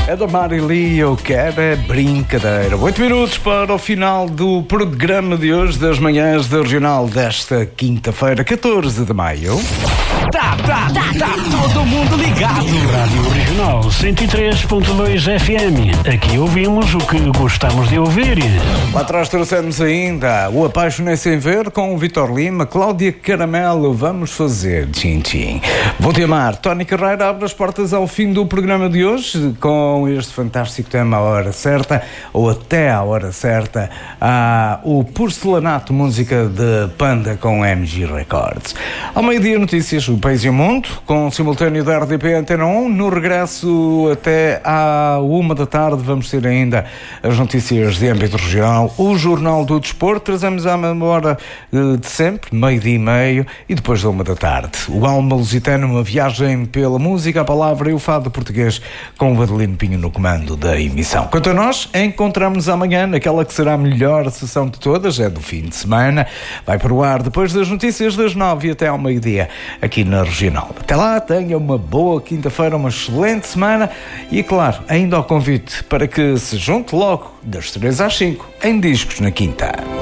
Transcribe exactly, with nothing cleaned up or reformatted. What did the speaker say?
É da Marili, eu quero é brincadeira. Oito minutos para o final do programa de hoje, das manhãs da Regional desta quinta-feira, catorze de maio. Tá, tá, tá, tá todo mundo ligado. Rádio Regional cento e três ponto dois F M. Aqui ouvimos o que gostamos de ouvir. Lá atrás trouxemos ainda o Apaixonei-se em Ver com o Vitor Lima, Cláudia Caramelo. Vamos fazer tchim-tchim. Vou te amar. Tony Carreira abre as portas ao fim do programa de hoje com este fantástico tema à hora certa, ou até à hora certa, a, o Porcelanato, música de Panda com M G Records. Ao meio-dia, notícias do País e o Mundo, com simultâneo da R D P Antena um. No regresso até à uma da tarde vamos ter ainda as notícias de âmbito regional, o Jornal do Desporto, trazemos à mesma hora de sempre, meio-dia e meio, e depois da uma da tarde. O Alma Lusitana, uma viagem pela música, a palavra e o fado português, com o Adelino Pinho no comando da emissão. Quanto a nós, encontramos amanhã naquela que será a melhor sessão de todas, é do fim de semana, vai para o ar depois das notícias das nove e até ao meio-dia, aqui na Regional. Até lá, tenha uma boa quinta-feira, uma excelente semana e, claro, ainda ao convite para que se junte logo das três às cinco em Discos na Quinta.